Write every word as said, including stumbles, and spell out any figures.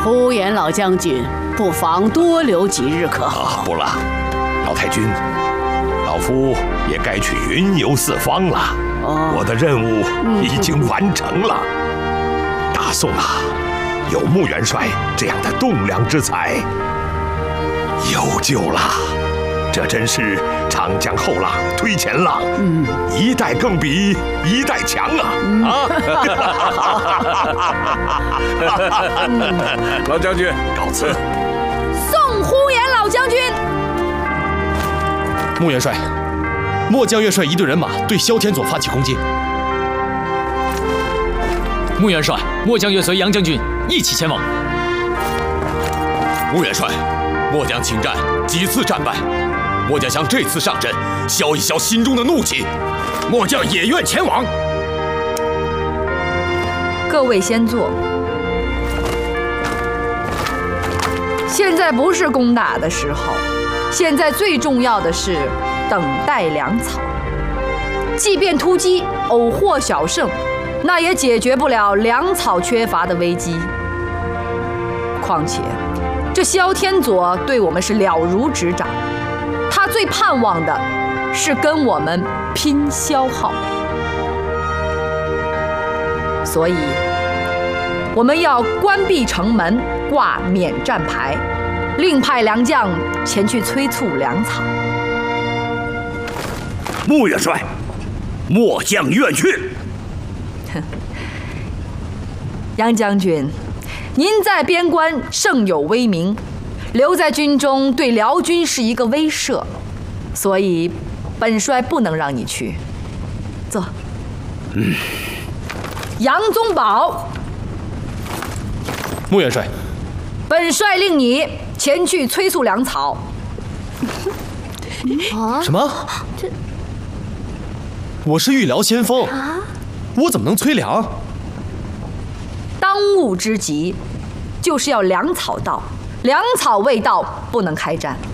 呼延老将军，不妨多留几日可好？ 啊，不了，老太君，老夫也该去云游四方了。哦、我的任务已经完成了。嗯、大宋啊，有穆元帅这样的栋梁之才，有救了。这真是长江后浪推前浪，嗯，一代更比一代强啊！嗯、啊！ 老将军， 告辞。 送呼延老将军。 穆元帅，末将愿率一队人马对萧天佐发起攻击。 穆元帅，末将愿随杨将军一起前往。 穆元帅，末将请战几次战败。末将想这次上阵，消一消心中的怒气，末将也愿前往。 各位先坐。现在不是攻打的时候，现在最重要的是等待粮草。即便突击偶获小胜，那也解决不了粮草缺乏的危机。况且，这萧天佐对我们是了如指掌。他最盼望的是跟我们拼消耗，所以我们要关闭城门，挂免战牌，另派良将前去催促粮草。 穆元帅，末将愿去。 杨将军，您在边关盛有威名，留在军中对辽军是一个威慑，所以本帅不能让你去。坐。嗯。杨宗保。 穆元帅。 本帅令你前去催促粮草。 啊？什么？这……我是御辽先锋，啊、我怎么能催粮？ 当务之急，就是要粮草到。粮草未到，不能开战。